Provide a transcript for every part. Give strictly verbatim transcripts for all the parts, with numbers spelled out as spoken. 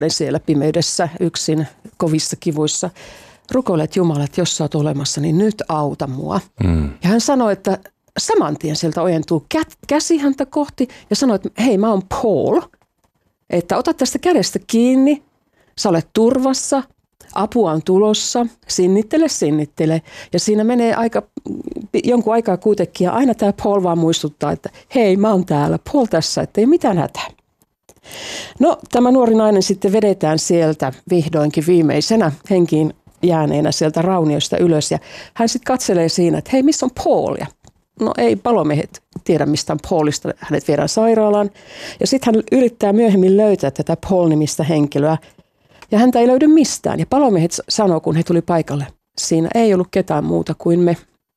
siellä pimeydessä yksin kovissa kivuissa. Rukoilet Jumala, että jos sä oot olemassa, niin nyt auta mua. Mm. Ja hän sanoi, että saman tien sieltä ojentuu kä- käsi häntä kohti ja sanoi, että hei, mä oon Paul. Että ota tästä kädestä kiinni, sä olet turvassa, apua on tulossa, sinnittele, sinnittele. Ja siinä menee aika, jonkun aikaa kuitenkin ja aina tämä Paul vaan muistuttaa, että hei, mä oon täällä, Paul tässä, että ei mitään hätää. No, tämä nuori nainen sitten vedetään sieltä vihdoinkin viimeisenä henkiin jääneenä sieltä raunioista ylös ja hän sitten katselee siinä, että hei, missä on Paul? Ja no ei palomiehet tiedä mistä on Paulista, hänet viedään sairaalaan ja sitten hän yrittää myöhemmin löytää tätä Paul-nimistä henkilöä ja häntä ei löydy mistään ja palomiehet sanoo, kun he tuli paikalle, siinä ei ollut ketään muuta kuin me.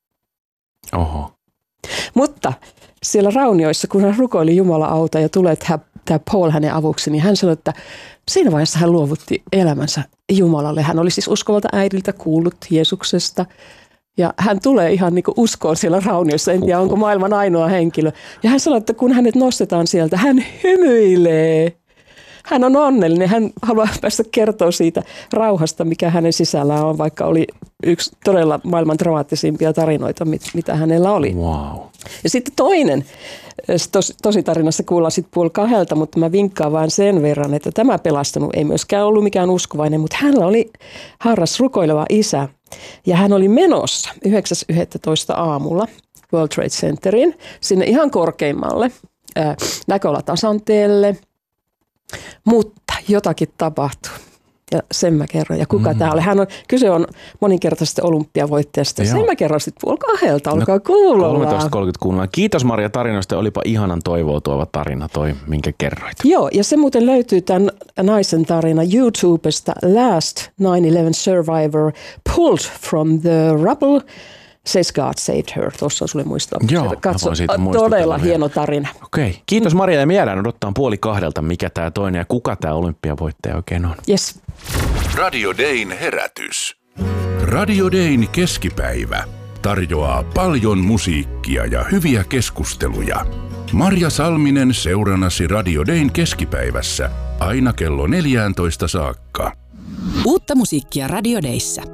Oho. Mutta siellä raunioissa, kun hän rukoili Jumala auta ja tulee tämä Paul hänen avuksi, niin hän sanoi, että siinä vaiheessa hän luovutti elämänsä Jumalalle. Hän oli siis uskovalta äidiltä kuullut Jeesuksesta ja hän tulee ihan niin kuin uskoon siellä raunioissa. En tiedä, onko maailman ainoa henkilö. Ja hän sanoi, että kun hänet nostetaan sieltä, hän hymyilee. Hän on onnellinen. Hän haluaa päästä kertoa siitä rauhasta, mikä hänen sisällään on, vaikka oli yksi todella maailman dramaattisimpia tarinoita, mitä hänellä oli. Wow. Ja sitten toinen, tos, tosi tarinassa kuullaan sitten puoli kahdelta, mutta mä vinkkaan vain sen verran, että tämä pelastunut ei myöskään ollut mikään uskovainen, mutta hänellä oli harras rukoileva isä. Ja hän oli menossa yhdeksäs yhdestoista aamulla World Trade Centeriin, sinne ihan korkeimmalle ää, näköalatasanteelle. Mutta jotakin tapahtui. Ja sen mä kerron. Ja kuka mm. tämä oli? Hän on, kyse on moninkertaisesti olympiavoittajasta. Joo. Sen mä kerron sitten puoli kahdelta. Olkaa no, kuulolla. kolmetoista kolmekymmentä kuunnellaan. Kiitos Maria tarinoista. Olipa ihanan toivoa tuova tarina toi, minkä kerroit. Joo, ja se muuten löytyy tämän naisen tarina YouTubesta. Last nine eleven Survivor pulled from the rubble. Says God saved her. Tuossa on sulle muistaa. Joo, katso, todella hieno tarina. Okei, kiitos Maria ja mielään odottaa puoli kahdelta, mikä tämä toinen ja kuka tämä olympiavoittaja oikein on. Yes. Radio Dayn herätys. Radio Dayn keskipäivä tarjoaa paljon musiikkia ja hyviä keskusteluja. Marja Salminen seurannasi Radio Dayn keskipäivässä aina kello neljätoista saakka. Uutta musiikkia Radio Dayssä.